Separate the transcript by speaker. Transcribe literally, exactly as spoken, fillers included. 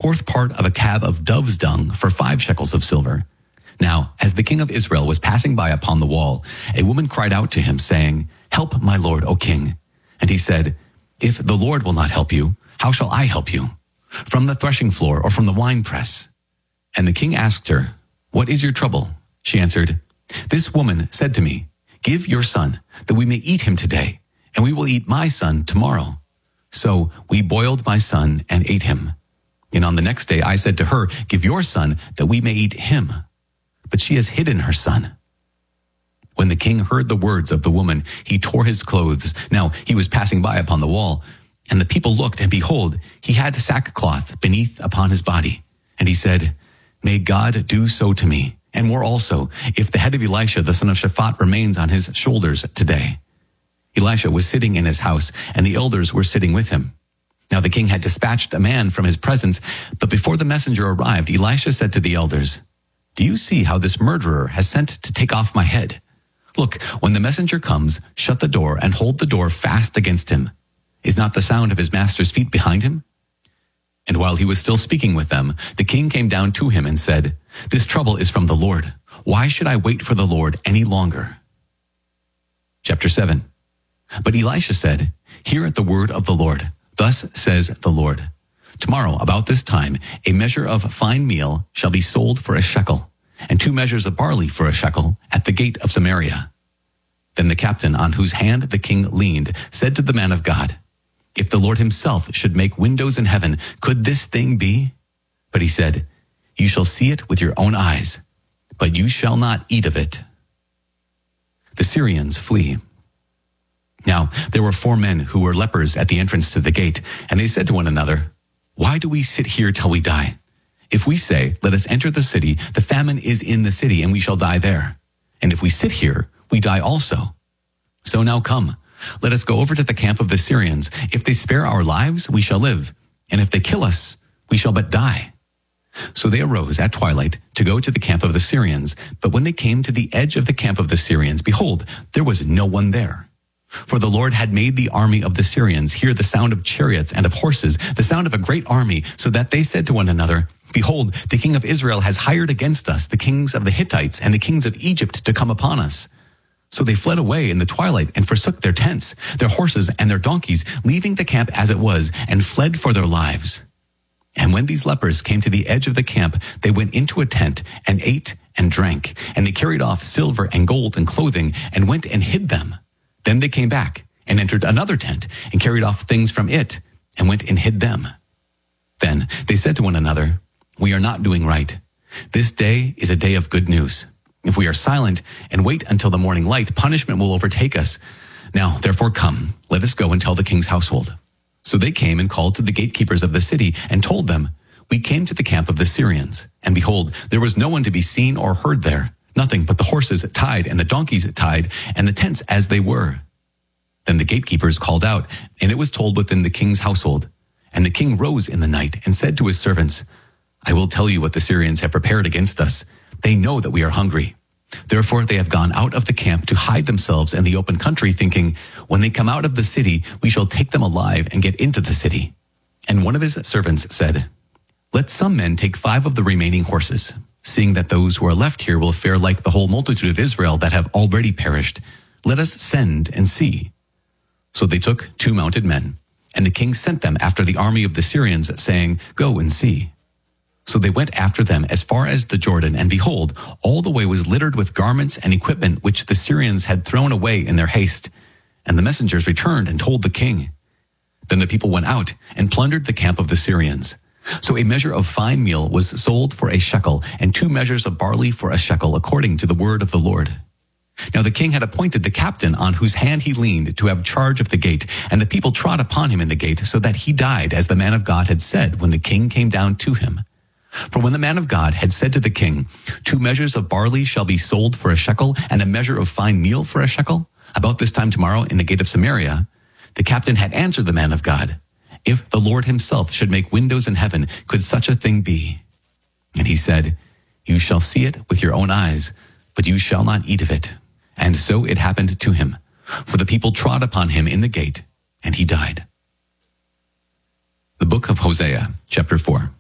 Speaker 1: fourth part of a cab of dove's dung for five shekels of silver. Now, as the king of Israel was passing by upon the wall, a woman cried out to him, saying, Help, my lord, O king. And he said, If the Lord will not help you, how shall I help you? From the threshing floor or from the winepress? And the king asked her, What is your trouble? She answered, This woman said to me, Give your son, that we may eat him today, and we will eat my son tomorrow. So we boiled my son and ate him. And on the next day I said to her, Give your son, that we may eat him. But she has hidden her son. When the king heard the words of the woman, he tore his clothes. Now he was passing by upon the wall, and the people looked, and behold, he had sackcloth beneath upon his body. And he said, May God do so to me, and more also, if the head of Elisha the son of Shaphat remains on his shoulders today. Elisha was sitting in his house, and the elders were sitting with him. Now the king had dispatched a man from his presence, but before the messenger arrived, Elisha said to the elders, Do you see how this murderer has sent to take off my head? Look, when the messenger comes, shut the door and hold the door fast against him. Is not the sound of his master's feet behind him? And while he was still speaking with them, the king came down to him and said, This trouble is from the Lord. Why should I wait for the Lord any longer? Chapter seven. But Elisha said, Hear the word of the Lord. Thus says the Lord. Tomorrow, about this time, a measure of fine meal shall be sold for a shekel, and two measures of barley for a shekel at the gate of Samaria. Then the captain on whose hand the king leaned said to the man of God, If the Lord himself should make windows in heaven, could this thing be? But he said, You shall see it with your own eyes, but you shall not eat of it. The Syrians flee. Now there were four men who were lepers at the entrance to the gate, and they said to one another, Why do we sit here till we die? If we say, Let us enter the city, the famine is in the city, and we shall die there. And if we sit here, we die also. So now come, let us go over to the camp of the Syrians. If they spare our lives, we shall live. And if they kill us, we shall but die. So they arose at twilight to go to the camp of the Syrians. But when they came to the edge of the camp of the Syrians, behold, there was no one there. For the Lord had made the army of the Syrians hear the sound of chariots and of horses, the sound of a great army, so that they said to one another, Behold, the king of Israel has hired against us the kings of the Hittites and the kings of Egypt to come upon us. So they fled away in the twilight and forsook their tents, their horses and their donkeys, leaving the camp as it was, and fled for their lives. And when these lepers came to the edge of the camp, they went into a tent and ate and drank, and they carried off silver and gold and clothing, and went and hid them. Then they came back and entered another tent and carried off things from it and went and hid them. Then they said to one another, We are not doing right. This day is a day of good news. If we are silent and wait until the morning light, punishment will overtake us. Now, therefore, come, let us go and tell the king's household. So they came and called to the gatekeepers of the city and told them, We came to the camp of the Syrians, and behold, there was no one to be seen or heard there. Nothing but the horses tied and the donkeys tied and the tents as they were. Then the gatekeepers called out, and it was told within the king's household. And the king rose in the night and said to his servants, I will tell you what the Syrians have prepared against us. They know that we are hungry. Therefore they have gone out of the camp to hide themselves in the open country, thinking, When they come out of the city, we shall take them alive and get into the city. And one of his servants said, Let some men take five of the remaining horses, seeing that those who are left here will fare like the whole multitude of Israel that have already perished. Let us send and see. So they took two mounted men, and the king sent them after the army of the Syrians, saying, Go and see. So they went after them as far as the Jordan, and behold, all the way was littered with garments and equipment which the Syrians had thrown away in their haste. And the messengers returned and told the king. Then the people went out and plundered the camp of the Syrians. So a measure of fine meal was sold for a shekel, and two measures of barley for a shekel, according to the word of the Lord. Now the king had appointed the captain on whose hand he leaned to have charge of the gate, and the people trod upon him in the gate, so that he died, as the man of God had said when the king came down to him. For when the man of God had said to the king, Two measures of barley shall be sold for a shekel, and a measure of fine meal for a shekel, about this time tomorrow in the gate of Samaria, the captain had answered the man of God, If the Lord himself should make windows in heaven, could such a thing be? And he said, You shall see it with your own eyes, but you shall not eat of it. And so it happened to him, for the people trod upon him in the gate, and he died. The book of Hosea, chapter four.